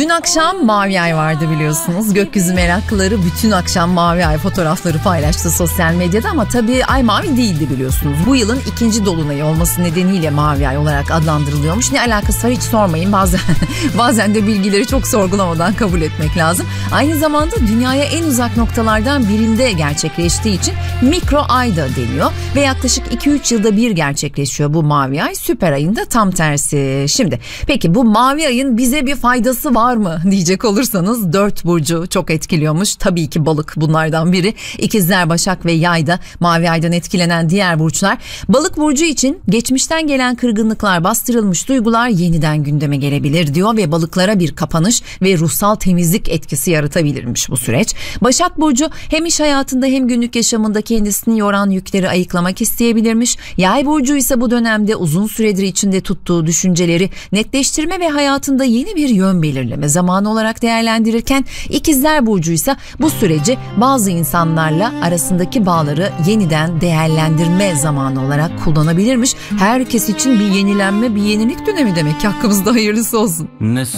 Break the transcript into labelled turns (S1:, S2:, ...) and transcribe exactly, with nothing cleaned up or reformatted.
S1: Dün akşam Mavi Ay vardı biliyorsunuz. Gökyüzü meraklıları bütün akşam Mavi Ay fotoğrafları paylaştı sosyal medyada ama tabii ay mavi değildi biliyorsunuz. Bu yılın ikinci dolunayı olması nedeniyle Mavi Ay olarak adlandırılıyormuş. Ne alakası var hiç sormayın. Bazen bazen de bilgileri çok sorgulamadan kabul etmek lazım. Aynı zamanda dünyaya en uzak noktalardan birinde gerçekleştiği için mikro ay da deniyor ve yaklaşık iki üç yılda bir gerçekleşiyor bu Mavi Ay. Süper ayın da tam tersi. Şimdi peki bu Mavi Ayın bize bir faydası var mı diyecek olursanız dört burcu çok etkiliyormuş. Tabii ki balık bunlardan biri. İkizler, Başak ve Yay'da Mavi Ay'dan etkilenen diğer burçlar. Balık burcu için geçmişten gelen kırgınlıklar, bastırılmış duygular yeniden gündeme gelebilir diyor ve balıklara bir kapanış ve ruhsal temizlik etkisi yaratabilirmiş bu süreç. Başak burcu hem iş hayatında hem günlük yaşamında kendisini yoran yükleri ayıklamak isteyebilirmiş. Yay burcu ise bu dönemde uzun süredir içinde tuttuğu düşünceleri netleştirme ve hayatında yeni bir yön belirleme zamanı olarak değerlendirirken İkizler burcu ise bu süreci bazı insanlarla arasındaki bağları yeniden değerlendirme zamanı olarak kullanabilirmiş. Herkes için bir yenilenme, bir yenilik dönemi demek ki hakkımızda hayırlısı olsun.
S2: Ne